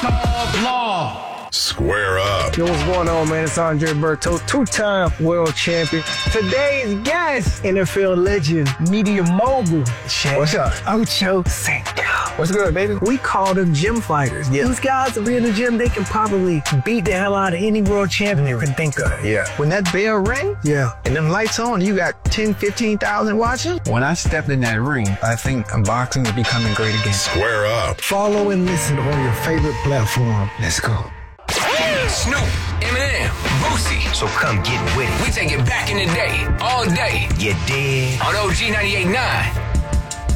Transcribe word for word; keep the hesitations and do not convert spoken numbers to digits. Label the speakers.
Speaker 1: Talk Law.
Speaker 2: Square up.
Speaker 3: Yo, what's going on, man? It's Andre Berto, two-time world champion. Today's guest, N F L legend, media mogul, Shaq.
Speaker 4: What's up?
Speaker 3: Ocho Cinco.
Speaker 4: What's good, baby?
Speaker 3: We call them gym fighters.
Speaker 4: Yeah.
Speaker 3: These guys are in the gym, they can probably beat the hell out of any world champion you can think of.
Speaker 4: Yeah. When that bell ring
Speaker 3: Yeah.
Speaker 4: and them lights on, you got ten, fifteen thousand watching. When I stepped in that ring, I think boxing is becoming great again.
Speaker 2: Square up.
Speaker 3: Follow and listen on your favorite platform.
Speaker 4: Let's go.
Speaker 1: Snoop, Eminem, Boosie.
Speaker 5: So come get with it.
Speaker 1: We take it back in the day, all day.
Speaker 5: You dig?
Speaker 1: On O G ninety-eight point nine.